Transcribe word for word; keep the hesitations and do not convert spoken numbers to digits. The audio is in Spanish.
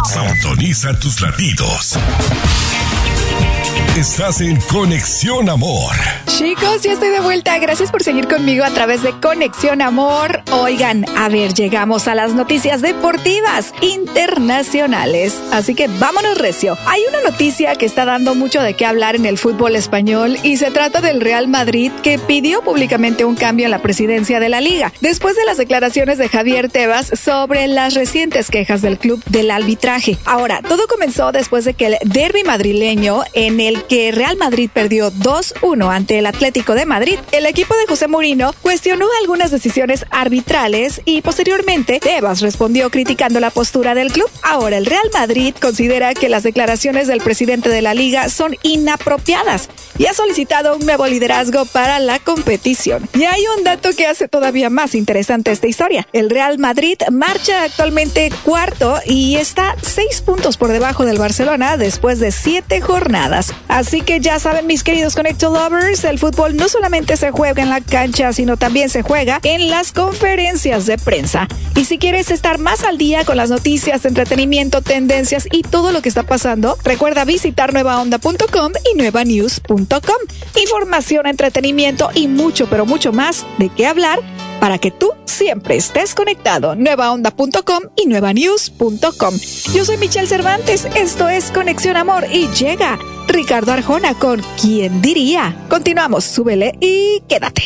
Sintoniza tus latidos. Estás en Conexión Amor. Chicos, ya estoy de vuelta. Gracias por seguir conmigo a través de Conexión Amor. Oigan, a ver, llegamos a las noticias deportivas internacionales. Así que vámonos recio. Hay una noticia que está dando mucho de qué hablar en el fútbol español y se trata del Real Madrid, que pidió públicamente un cambio en la presidencia de la liga después de las declaraciones de Javier Tebas sobre las recientes quejas del club del arbitraje. Ahora, todo comenzó después de que el derbi madrileño, en el que Real Madrid perdió dos uno ante el Atlético de Madrid, el equipo de José Mourinho cuestionó algunas decisiones arbitrales y posteriormente Tebas respondió criticando la postura del club. Ahora, el Real Madrid considera que las declaraciones del presidente de la liga son inapropiadas y ha solicitado un nuevo liderazgo para la competición. Y hay un dato que hace todavía más interesante esta historia. El Real Madrid marcha actualmente cuarto y está seis puntos por debajo del Barcelona después de siete jornadas. Así que ya saben, mis queridos Connector Lovers, el fútbol no solamente se juega en la cancha, sino también se juega en las conferencias de prensa. Y si quieres estar más al día con las noticias, entretenimiento, tendencias y todo lo que está pasando, recuerda visitar nueva onda punto com y nueva news punto com. Información, entretenimiento y mucho, pero mucho más de qué hablar para que tú siempre estés conectado. nueva onda punto com y nueva news punto com. Yo soy Michelle Cervantes, esto es Conexión Amor y llega Ricardo Arjona con ¿Quién diría? Continuamos, súbele y quédate.